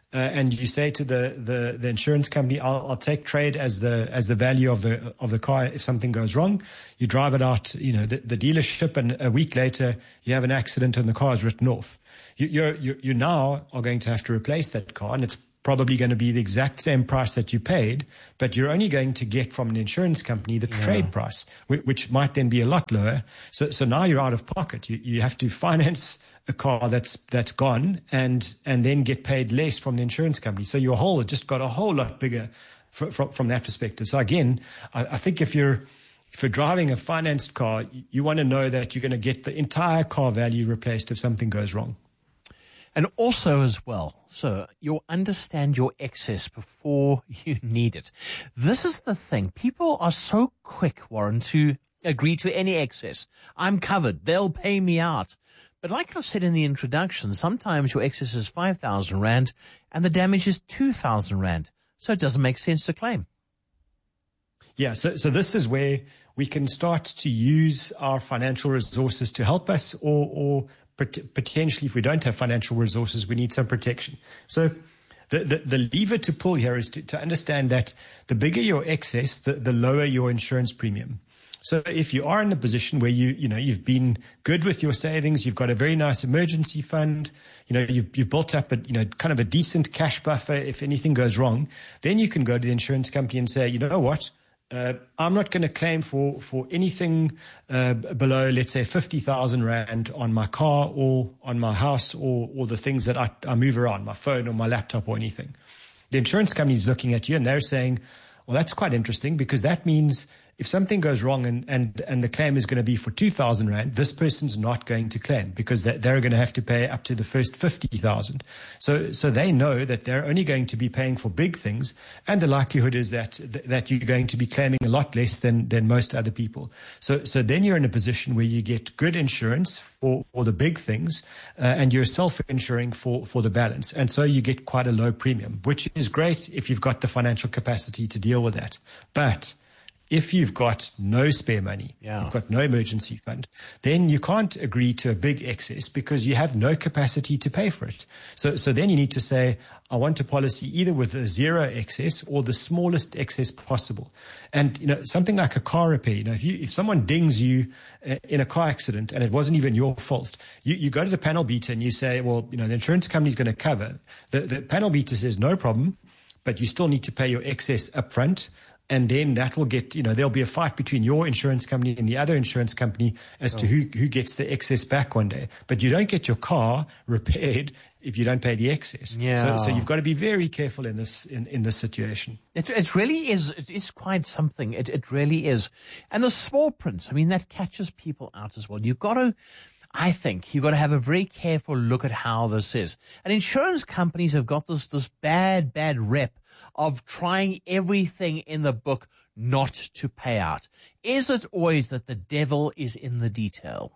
and you say to the insurance company, I'll take trade as the value of the car if something goes wrong. You drive it out, the dealership, and a week later you have an accident and the car is written off. You now are going to have to replace that car, and it's probably going to be the exact same price that you paid, but you're only going to get from an insurance company the trade price, which might then be a lot lower. So now you're out of pocket. You have to finance a car that's gone and then get paid less from the insurance company. So your hole has just got a whole lot bigger from that perspective. So again, I think if you're driving a financed car, you want to know that you're going to get the entire car value replaced if something goes wrong. And also as well, so you'll understand your excess before you need it. This is the thing. People are so quick, Warren, to agree to any excess. I'm covered. They'll pay me out. But like I said in the introduction, sometimes your excess is 5,000 Rand and the damage is 2,000 Rand. So it doesn't make sense to claim. Yeah, so this is where we can start to use our financial resources to help us, or potentially, if we don't have financial resources, we need some protection. So the lever to pull here is to understand that the bigger your excess, the lower your insurance premium. So if you are in a position where you've been good with your savings, you've got a very nice emergency fund, you've built up kind of a decent cash buffer if anything goes wrong, then you can go to the insurance company and say, you know what? I'm not going to claim for anything below, let's say, 50,000 Rand on my car or on my house or the things that I move around, my phone or my laptop or anything. The insurance company is looking at you and they're saying, well, that's quite interesting, because that means if something goes wrong and the claim is going to be for 2,000 Rand, this person's not going to claim because they're going to have to pay up to the first 50,000. So they know that they're only going to be paying for big things, and the likelihood is that you're going to be claiming a lot less than most other people. So then you're in a position where you get good insurance for the big things, and you're self-insuring for the balance. And so you get quite a low premium, which is great if you've got the financial capacity to deal with that. But if you've got no spare money, you've got no emergency fund, then you can't agree to a big excess because you have no capacity to pay for it. So then you need to say, I want a policy either with a zero excess or the smallest excess possible. And, something like a car repair, if someone dings you in a car accident and it wasn't even your fault, you go to the panel beater and you say, well, the insurance company's going to cover. The panel beater says, no problem, but you still need to pay your excess up front. And then that will get, there'll be a fight between your insurance company and the other insurance company as to who gets the excess back one day. But you don't get your car repaired if you don't pay the excess. Yeah. So you've got to be very careful in this situation. It really is. It is quite something. It really is. And the small print, that catches people out as well. I think you've got to have a very careful look at how this is. And insurance companies have got this bad rep of trying everything in the book not to pay out. Is it always that the devil is in the detail?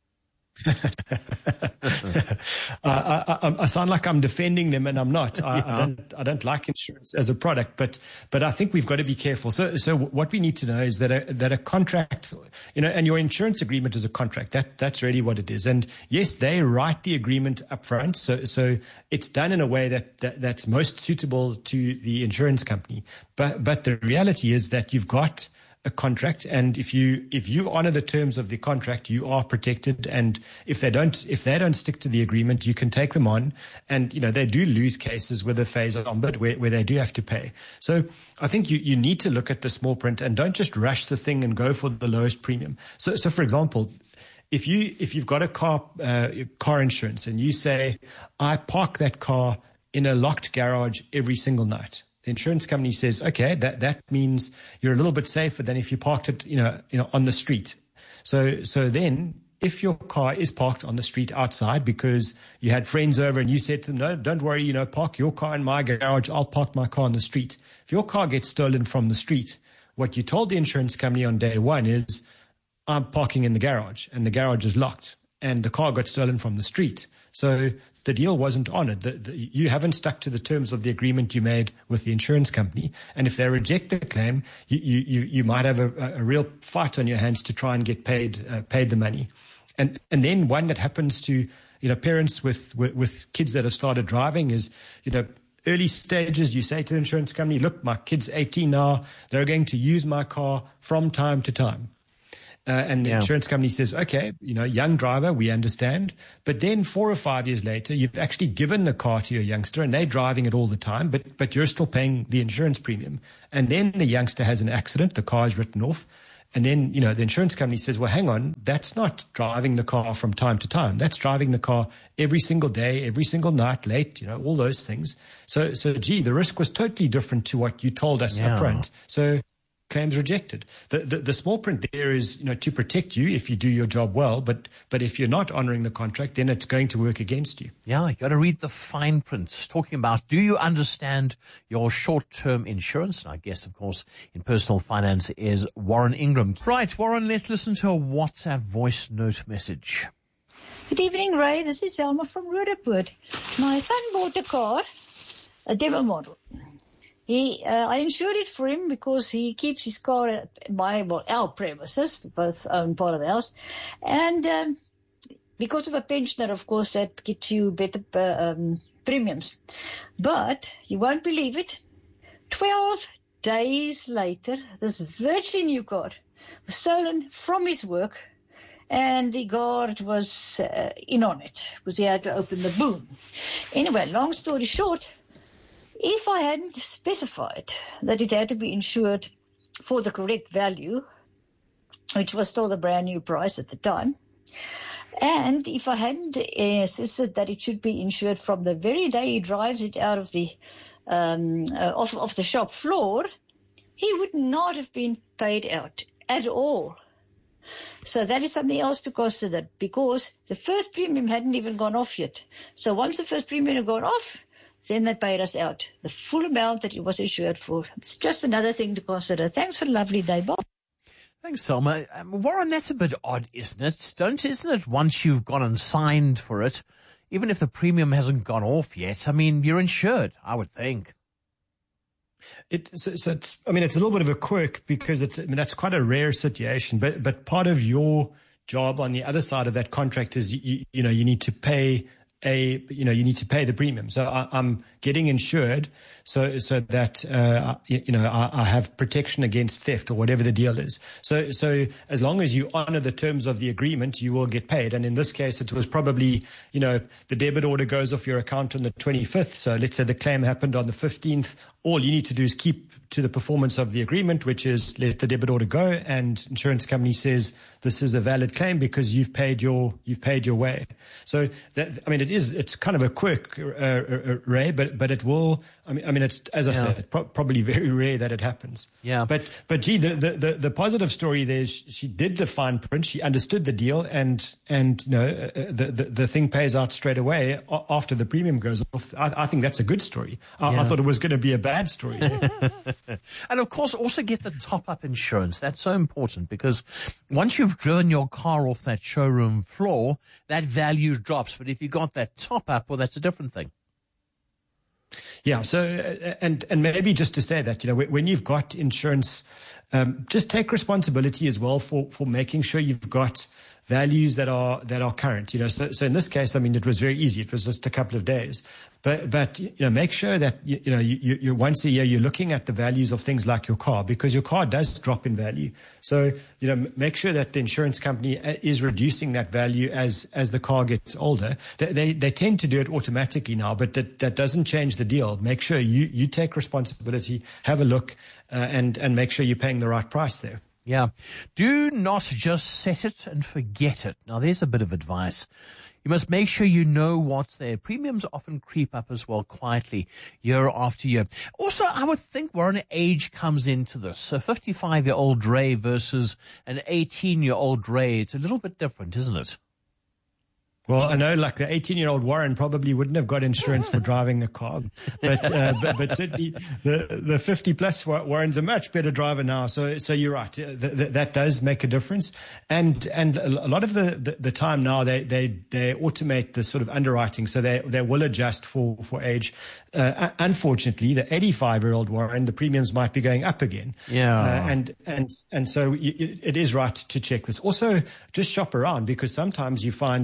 I sound like I'm defending them, and I'm not. I don't like insurance as a product, but I think we've got to be careful. So what we need to know is that a contract, and your insurance agreement is a contract. That's really what it is. And yes, they write the agreement up front, so it's done in a way that's most suitable to the insurance company. But the reality is that you've got a contract, and if you honor the terms of the contract, you are protected. And if they don't stick to the agreement, you can take them on. And they do lose cases with a phase on, but where they do have to pay. So I think you need to look at the small print and don't just rush the thing and go for the lowest premium. So for example, if you've got a car insurance and you say, I park that car in a locked garage every single night, the insurance company says, okay, that means you're a little bit safer than if you parked it, on the street. So then if your car is parked on the street outside because you had friends over and you said to them, no, don't worry, park your car in my garage, I'll park my car on the street. If your car gets stolen from the street, what you told the insurance company on day one is, I'm parking in the garage and the garage is locked and the car got stolen from the street. So the deal wasn't honored. You haven't stuck to the terms of the agreement you made with the insurance company. And if they reject the claim, you might have a real fight on your hands to try and get paid the money. And then one that happens to, parents with kids that have started driving is, early stages, you say to the insurance company, look, my kid's 18 now. They're going to use my car from time to time. And the insurance company says, okay, young driver, we understand. But then 4 or 5 years later, you've actually given the car to your youngster and they're driving it all the time, but you're still paying the insurance premium. And then the youngster has an accident, the car is written off. And then, the insurance company says, well, hang on, that's not driving the car from time to time. That's driving the car every single day, every single night, late, all those things. So the risk was totally different to what you told us up front. So claims rejected. The small print there is, to protect you if you do your job well, but if you're not honoring the contract, then it's going to work against you. Yeah, you got to read the fine print. Talking about, do you understand your short-term insurance? And I guess, of course, in personal finance is Warren Ingram. Right, Warren, let's listen to a WhatsApp voice note message. Good evening, Ray. This is Selma from Roodepoort. My son bought a car, a demo model. I insured it for him because he keeps his car at our premises. We both own part of the house. And because of a pensioner, of course, that gets you better premiums. But you won't believe it. 12 days later, this virtually new car was stolen from his work. And the guard was in on it because he had to open the boom. Anyway, long story short, if I hadn't specified that it had to be insured for the correct value, which was still the brand new price at the time, and if I hadn't insisted that it should be insured from the very day he drives it out of the off the shop floor, he would not have been paid out at all. So that is something else to consider, because the first premium hadn't even gone off yet. So once the first premium had gone off, then they paid us out the full amount that it was insured for. It's just another thing to consider. Thanks for a lovely day, Bob. Thanks, Selma. Warren, that's a bit odd, isn't it? Isn't it once you've gone and signed for it, even if the premium hasn't gone off yet, you're insured, I would think. It's a little bit of a quirk because that's quite a rare situation, but part of your job on the other side of that contract is, you need to pay you need to pay the premium. So I'm getting insured so that, I have protection against theft or whatever the deal is. So as long as you honor the terms of the agreement, you will get paid. And in this case, it was probably, the debit order goes off your account on the 25th. So let's say the claim happened on the 15th. All you need to do is keep to the performance of the agreement, which is let the debit order go, and insurance company says this is a valid claim because you've paid your way. So it's kind of a quirk, Ray, but it will. It's, as I said, probably very rare that it happens. Yeah. But gee, the positive story there is she did the fine print, she understood the deal, and the thing pays out straight away after the premium goes off. I think that's a good story. I thought it was going to be a bad story. And of course, also get the top-up insurance. That's so important because once you've driven your car off that showroom floor, that value drops. But if you got that top-up, well, that's a different thing. Yeah. So, and maybe just to say that, when you've got insurance, just take responsibility as well for making sure you've got values that are current. So in this case, it was very easy. It was just a couple of days. But make sure that, you once a year, you're looking at the values of things like your car, because your car does drop in value. So, make sure that the insurance company is reducing that value as the car gets older. They tend to do it automatically now, but that doesn't change the deal. Make sure you take responsibility, have a look, and make sure you're paying the right price there. Yeah. Do not just set it and forget it. Now, there's a bit of advice. You must make sure you know what's there. Premiums often creep up as well quietly year after year. Also, I would think, Warren, age comes into this. A 55-year-old Ray versus an 18-year-old Ray, it's a little bit different, isn't it? Well, I know, like the 18-year-old Warren probably wouldn't have got insurance for driving the car, but certainly the 50-plus Warren's a much better driver now. So you're right. That does make a difference. And a lot of the time now they automate the sort of underwriting, so they will adjust for age. Unfortunately, the 85-year-old Warren, the premiums might be going up again. Yeah. And so it is right to check this. Also, just shop around, because sometimes you find that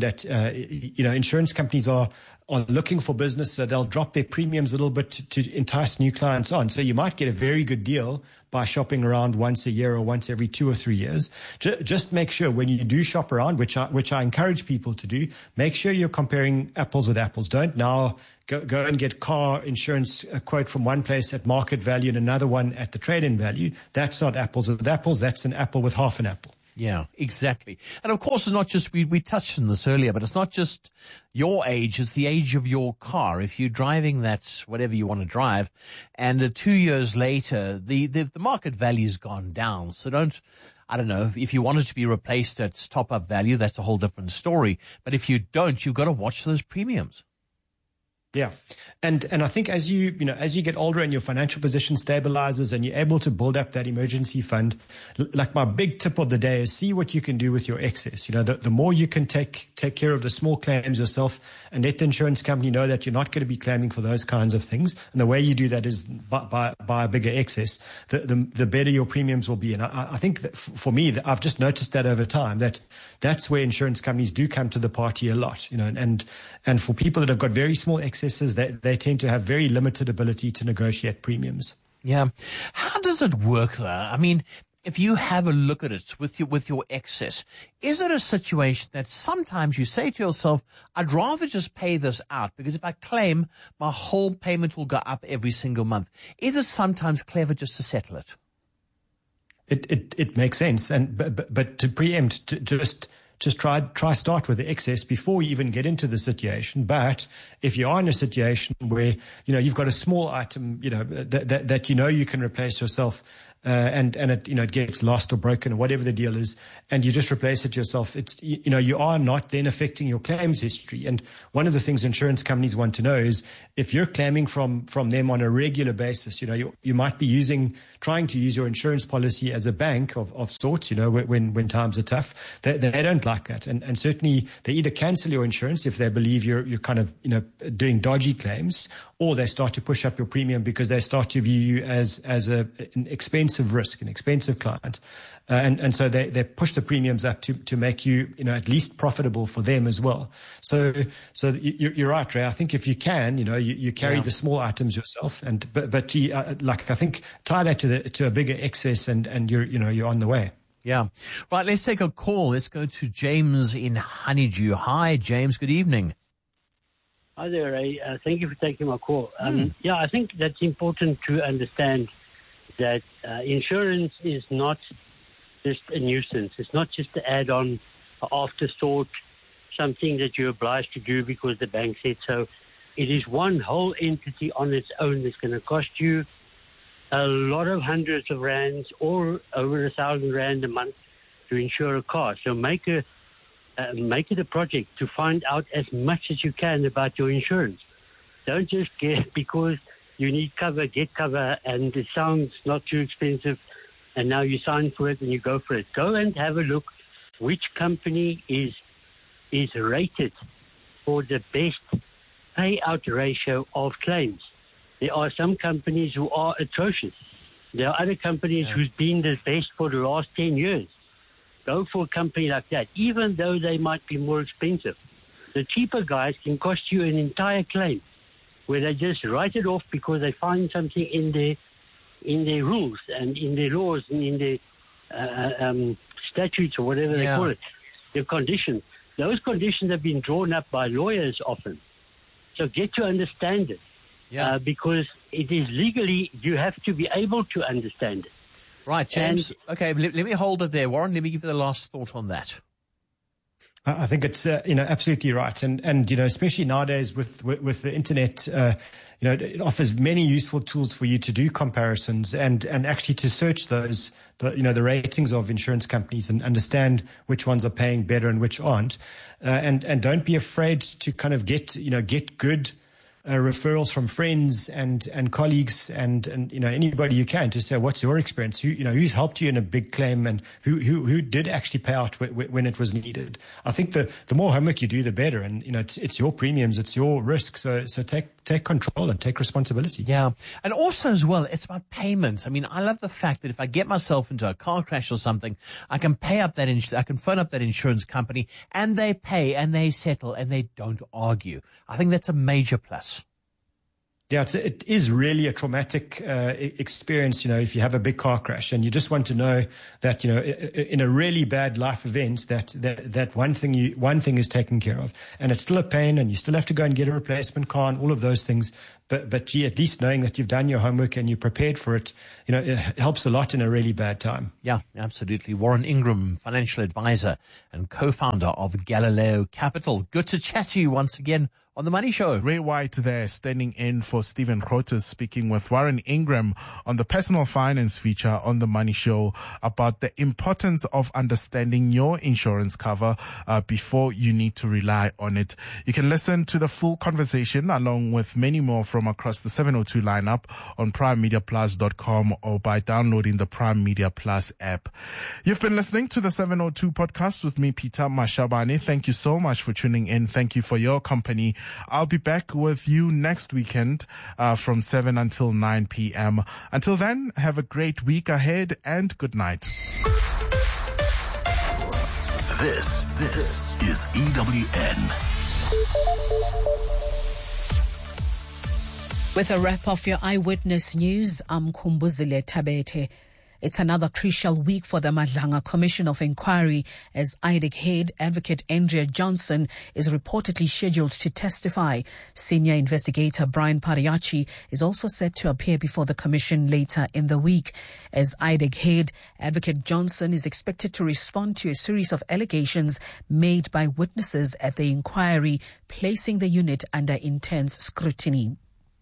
insurance companies are looking for business, so they'll drop their premiums a little bit to entice new clients on. So you might get a very good deal by shopping around once a year or once every 2 or 3 years. Just make sure when you do shop around, which I encourage people to do, make sure you're comparing apples with apples. Don't now go and get car insurance a quote from one place at market value and another one at the trade-in value. That's not apples with apples. That's an apple with half an apple. Yeah, exactly. And of course, it's not just, we touched on this earlier, but it's not just your age, it's the age of your car. If you're driving that, whatever you want to drive, and 2 years later, the market value's gone down. So I don't know, if you want it to be replaced at top-up value, that's a whole different story. But if you don't, you've got to watch those premiums. Yeah. And I think as you get older and your financial position stabilizes and you're able to build up that emergency fund, like my big tip of the day is see what you can do with your excess. The more you can take care of the small claims yourself and let the insurance company know that you're not going to be claiming for those kinds of things. And the way you do that is by a bigger excess, the better your premiums will be. And I think that for me, I've just noticed that over time, that's where insurance companies do come to the party a lot, and for people that have got very small excesses, they tend to have very limited ability to negotiate premiums. Yeah. How does it work though? I mean, if you have a look at it with your excess, is it a situation that sometimes you say to yourself, I'd rather just pay this out because if I claim, my whole payment will go up every single month. Is it sometimes clever just to settle it? It makes sense. But to preempt, just try start with the excess before you even get into the situation. But if you are in a situation where, you've got a small item, that you can replace yourself, and it gets lost or broken or whatever the deal is, and you just replace it yourself, it's, you are not then affecting your claims history. And one of the things insurance companies want to know is if you're claiming from them on a regular basis, you might be trying to use your insurance policy as a bank of sorts, when times are tough. They don't like that. And certainly they either cancel your insurance if they believe you're kind of, doing dodgy claims, or they start to push up your premium because they start to view you as an expensive risk, an expensive client. And so they push the premiums up to make you, at least profitable for them as well. So you're right, Ray. I think if you can, you carry the small items yourself, but I think tie that to a bigger excess and you're on the way. Yeah. Right. Let's take a call. Let's go to James in Honeydew. Hi, James. Good evening. Hi there, Ray. Thank you for taking my call. Yeah, I think that's important to understand that insurance is not just a nuisance. It's not just to add on an afterthought, something that you're obliged to do because the bank said so. It is one whole entity on its own that's going to cost you a lot of hundreds of rands or over 1,000 rand a month to insure a car. So make it a project to find out as much as you can about your insurance. Don't just get because you need cover, get cover, and it sounds not too expensive, and now you sign for it and you go for it. Go and have a look which company is rated for the best payout ratio of claims. There are some companies who are atrocious. There are other companies who's been the best for the last 10 years. Go for a company like that, even though they might be more expensive. The cheaper guys can cost you an entire claim, where they just write it off because they find something in their rules and in their laws and in their statutes or whatever they call it, the conditions. Those conditions have been drawn up by lawyers often. So get to understand it, because it is legally, you have to be able to understand it. Right, James. Okay, let me hold it there, Warren. Let me give you the last thought on that. I think it's absolutely right, and especially nowadays with the internet, it offers many useful tools for you to do comparisons and actually to search the ratings of insurance companies and understand which ones are paying better and which aren't, and don't be afraid to kind of get good referrals from friends and colleagues and anybody you can to say, what's your experience? Who's helped you in a big claim and who did actually pay out when it was needed. I think the more homework you do, the better. And, it's your premiums, it's your risk. So take control and take responsibility. Yeah. And also as well, it's about payments. I mean, I love the fact that if I get myself into a car crash or something, I can pay up I can phone up that insurance company and they pay and they settle and they don't argue. I think that's a major plus. Yeah, it is really a traumatic experience, if you have a big car crash and you just want to know that, in a really bad life event that one thing is taken care of, and it's still a pain and you still have to go and get a replacement car and all of those things. But gee, at least knowing that you've done your homework and you're prepared for it, it helps a lot in a really bad time. Yeah, absolutely. Warren Ingram, financial advisor and co-founder of Galileo Capital. Good to chat to you once again on The Money Show. Ray White there, standing in for Stephen Grootes, speaking with Warren Ingram on the personal finance feature on The Money Show about the importance of understanding your insurance cover before you need to rely on it. You can listen to the full conversation along with many more from across the 702 lineup on primemediaplus.com or by downloading the Prime Media Plus app. You've been listening to the 702 podcast with me, Peter Mashabane. Thank you so much for tuning in. Thank you for your company. I'll be back with you next weekend from 7 until 9 p.m. Until then, have a great week ahead and good night. This is EWN. With a wrap of your Eyewitness News, I'm Kumbuzile Tabete. It's another crucial week for the Madlanga Commission of Inquiry as IDEC head Advocate Andrea Johnson is reportedly scheduled to testify. Senior investigator Brian Pariachi is also set to appear before the commission later in the week. As IDEC head, Advocate Johnson is expected to respond to a series of allegations made by witnesses at the inquiry, placing the unit under intense scrutiny.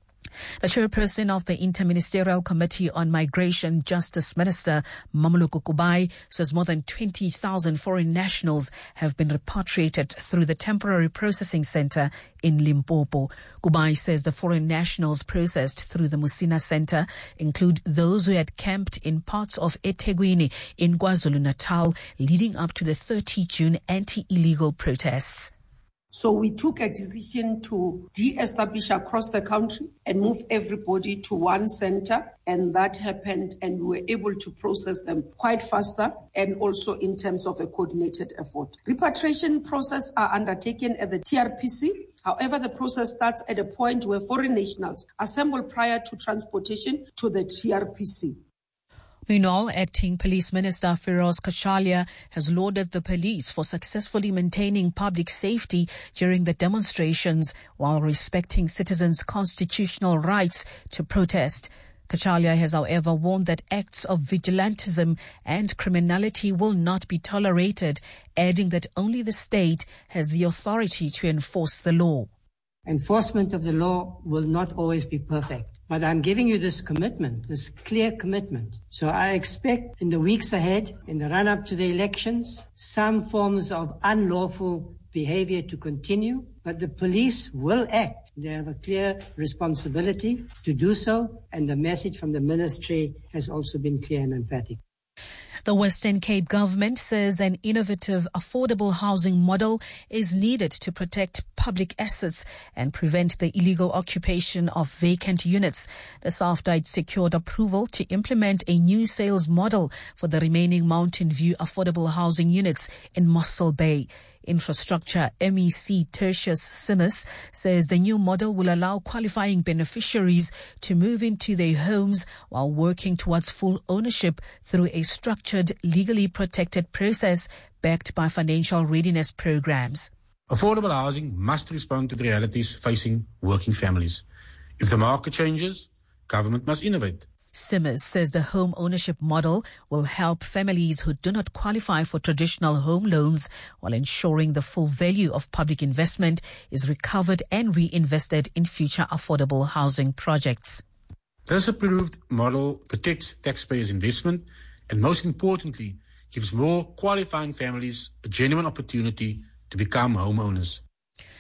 The chairperson of the Interministerial Committee on Migration, Justice Minister Mamuluko Kubai, says more than 20,000 foreign nationals have been repatriated through the temporary processing center in Limpopo. Kubai says the foreign nationals processed through the Musina Center include those who had camped in parts of eThekwini in KwaZulu-Natal leading up to the 30 June anti-illegal protests. So we took a decision to de-establish across the country and move everybody to one center, and that happened, and we were able to process them quite faster and also in terms of a coordinated effort. Repatriation process are undertaken at the TRPC. However, the process starts at a point where foreign nationals assemble prior to transportation to the TRPC. Meanwhile, Acting Police Minister Feroz Kachalia has lauded the police for successfully maintaining public safety during the demonstrations while respecting citizens' constitutional rights to protest. Kachalia has, however, warned that acts of vigilantism and criminality will not be tolerated, adding that only the state has the authority to enforce the law. Enforcement of the law will not always be perfect. But I'm giving you this commitment, this clear commitment. So I expect in the weeks ahead, in the run-up to the elections, some forms of unlawful behavior to continue, but the police will act. They have a clear responsibility to do so, and the message from the ministry has also been clear and emphatic. The Western Cape government says an innovative, affordable housing model is needed to protect public assets and prevent the illegal occupation of vacant units. The South-Dite secured approval to implement a new sales model for the remaining Mountain View affordable housing units in Mossel Bay. Infrastructure MEC Tertius Simmers says the new model will allow qualifying beneficiaries to move into their homes while working towards full ownership through a structured, legally protected process backed by financial readiness programs. Affordable housing must respond to the realities facing working families. If the market changes, government must innovate. Simmers says the home ownership model will help families who do not qualify for traditional home loans while ensuring the full value of public investment is recovered and reinvested in future affordable housing projects. This approved model protects taxpayers' investment and, most importantly, gives more qualifying families a genuine opportunity to become homeowners.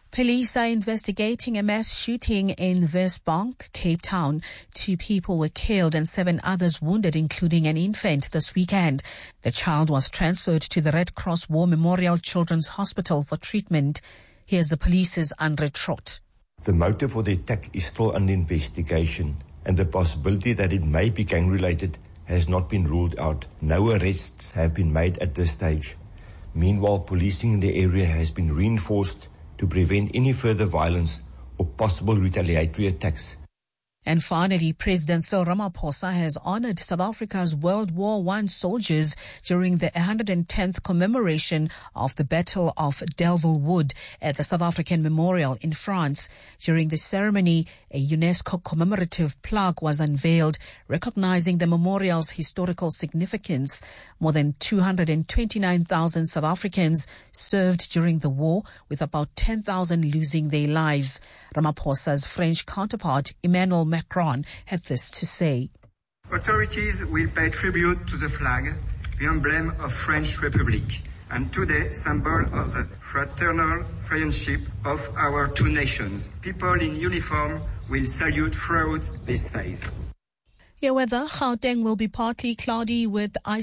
Police are investigating a mass shooting in Westbank, Cape Town. 2 people were killed and 7 others wounded, including an infant, this weekend. The child was transferred to the Red Cross War Memorial Children's Hospital for treatment. Here's the police's Andre Trott. The motive for the attack is still under investigation, and the possibility that it may be gang-related has not been ruled out. No arrests have been made at this stage. Meanwhile, policing in the area has been reinforced to prevent any further violence or possible retaliatory attacks. And finally, President Cyril Ramaphosa has honored South Africa's World War I soldiers during the 110th commemoration of the Battle of Delville Wood at the South African Memorial in France. During the ceremony, a UNESCO commemorative plaque was unveiled, recognizing the memorial's historical significance. More than 229,000 South Africans served during the war, with about 10,000 losing their lives. Ramaphosa's French counterpart, Emmanuel Macron, had this to say. Authorities will pay tribute to the flag, the emblem of French Republic, and today symbol of the fraternal friendship of our 2 nations. People in uniform will salute throughout this phase. Your weather, Gauteng will be partly cloudy with